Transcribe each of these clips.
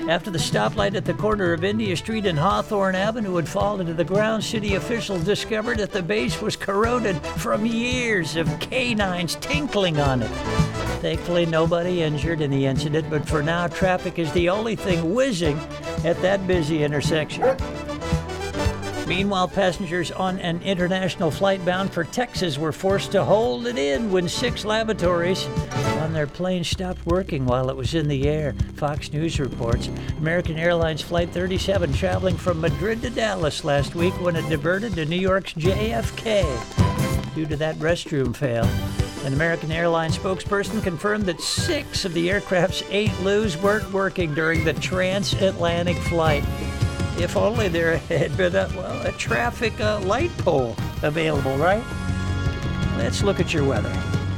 After the stoplight at the corner of India Street and Hawthorne Avenue had fallen to the ground, city officials discovered that the base was corroded from years of canines tinkling on it. Thankfully, nobody injured in the incident, but for now, traffic is the only thing whizzing at that busy intersection. Meanwhile, passengers on an international flight bound for Texas were forced to hold it in when 6 lavatories on their plane stopped working while it was in the air. Fox News reports American Airlines Flight 37 traveling from Madrid to Dallas last week when it diverted to New York's JFK due to that restroom fail. An American Airlines spokesperson confirmed that 6 of the aircraft's 8 loos weren't working during the transatlantic flight. If only there had been a traffic light pole available, right? Let's look at your weather.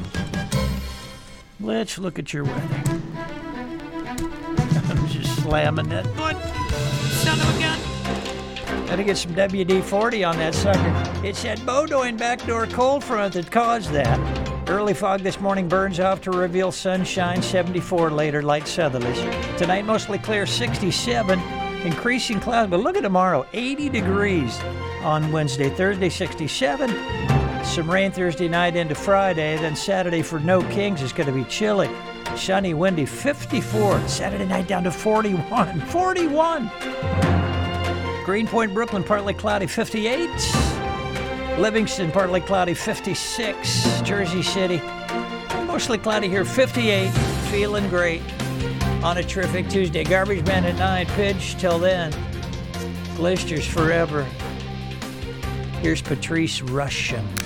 I'm just slamming that foot. Son of a gun. Gotta get some WD-40 on that sucker. It's that Bowdoin backdoor cold front that caused that. Early fog this morning burns off to reveal sunshine, 74 later, light southerlies. Tonight, mostly clear, 67. Increasing clouds, but look at tomorrow, 80 degrees on Wednesday. Thursday, 67. Some rain Thursday night into Friday. Then Saturday for No Kings is going to be chilly. Sunny, windy, 54. Saturday night down to 41. 41! Greenpoint, Brooklyn, partly cloudy, 58. Livingston, partly cloudy, 56. Jersey City, mostly cloudy here, 58. Feeling great on a terrific Tuesday. Garbage Man at 9, Pidge. Till then, Glisters forever. Here's Patrice Rushen.